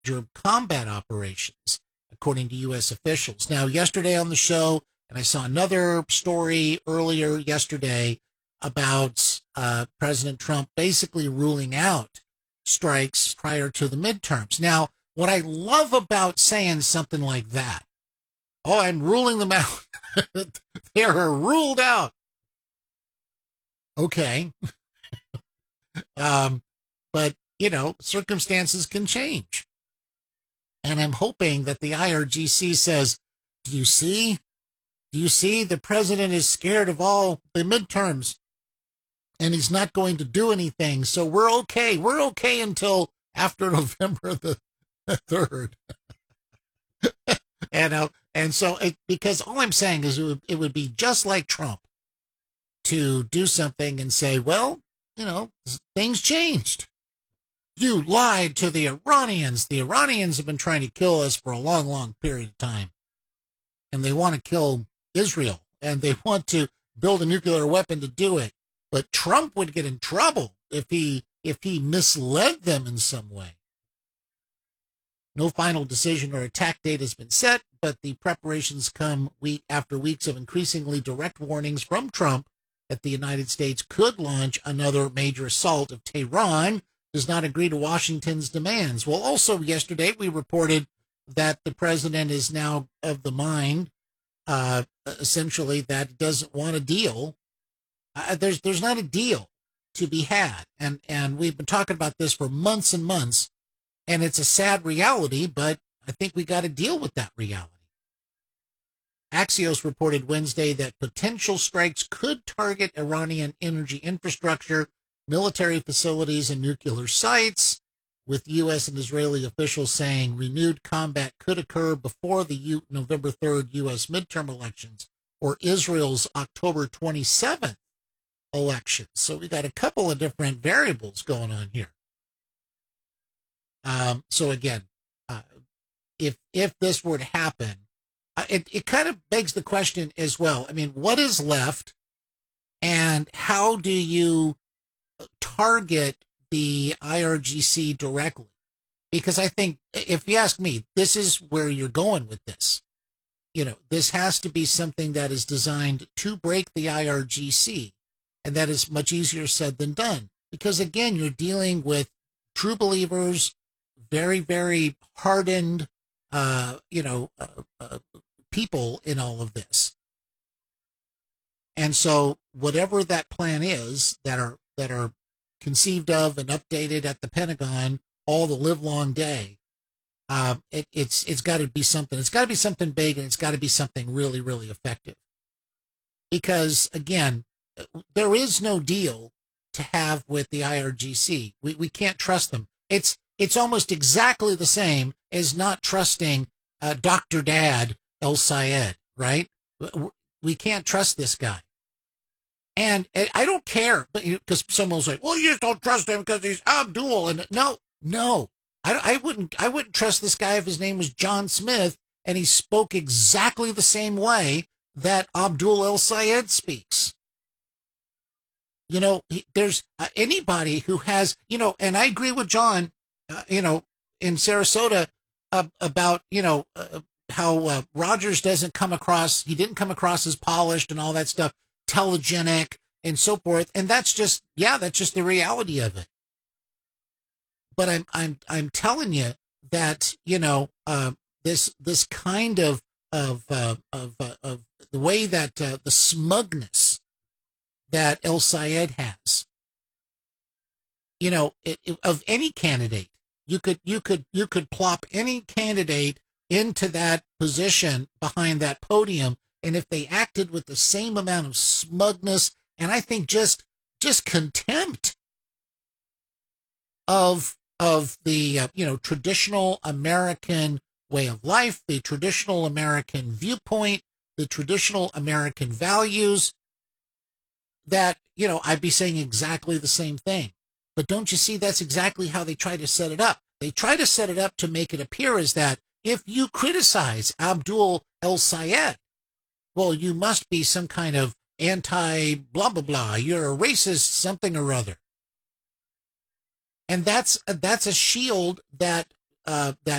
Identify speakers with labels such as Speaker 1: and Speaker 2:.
Speaker 1: major combat operations, according to U.S. officials. Now, yesterday on the show, and I saw another story earlier yesterday about President Trump basically ruling out strikes prior to the midterms. Now, what I love about saying something like that, oh, I'm ruling them out. They are ruled out. Okay. But, circumstances can change. And I'm hoping that the IRGC says, do you see? Do you see the president is scared of all the midterms and he's not going to do anything. So we're okay. We're okay until after November the 3rd. And so because all I'm saying is it would be just like Trump to do something and say, well, things changed. You lied to the Iranians. The Iranians have been trying to kill us for a long, long period of time. And they want to kill Israel. And they want to build a nuclear weapon to do it. But Trump would get in trouble if he misled them in some way. No final decision or attack date has been set, but the preparations come week after weeks of increasingly direct warnings from Trump that the United States could launch another major assault if Tehran does not agree to Washington's demands. Well, also yesterday we reported that the president is now of the mind, essentially, that doesn't want a deal. There's not a deal to be had. And we've been talking about this for months and months, and it's a sad reality, but I think we got to deal with that reality. Axios reported Wednesday that potential strikes could target Iranian energy infrastructure, military facilities, and nuclear sites, with U.S. and Israeli officials saying renewed combat could occur before the November 3rd U.S. midterm elections or Israel's October 27th elections. So we got a couple of different variables going on here. So again, if this were to happen, it kind of begs the question as well. I mean, what is left, and how do you target the IRGC directly? Because I think, if you ask me, this is where you're going with this. This has to be something that is designed to break the IRGC, and that is much easier said than done. Because again, you're dealing with true believers, very, very hardened, people in all of this. And so whatever that plan is that are conceived of and updated at the Pentagon all the live long day, it's got to be something. It's got to be something big, and it's got to be something really, really effective. Because again, there is no deal to have with the IRGC. We can't trust them. It's almost exactly the same as not trusting Dr. Dad El-Sayed, right? We can't trust this guy. And I don't care, because someone will say, well, you just don't trust him because he's Abdul. And no, I wouldn't trust this guy if his name was John Smith and he spoke exactly the same way that Abdul El-Sayed speaks. There's anybody who has, and I agree with John, in Sarasota about, how Rogers he didn't come across as polished and all that stuff, telegenic and so forth. And that's just the reality of it. But I'm telling you that, this kind of the way that the smugness that El-Sayed has, of any candidate, you could plop any candidate into that position behind that podium, and if they acted with the same amount of smugness and I think just contempt of the traditional American way of life, the traditional American viewpoint, the traditional American values, that I'd be saying exactly the same thing. But don't you see, that's exactly how they try to set it up. They try to set it up to make it appear as that if you criticize Abdul El-Sayed, well, you must be some kind of anti-blah, blah, blah. You're a racist something or other. And that's a shield that that